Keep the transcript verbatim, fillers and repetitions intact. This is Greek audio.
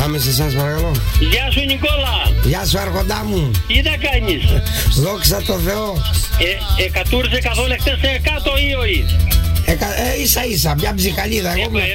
Πάμε σε εσάς παρακαλώ. Γεια σου Νικόλα. Γεια σου αρχοντά μου. Τι να κάνεις? Δόξα τω Θεώ. Ε, εκατούρισε καθόλου χτες κάτω ή όχι? Ε, ε, ίσα ίσα, μια ψυχαλίδα. Εγώ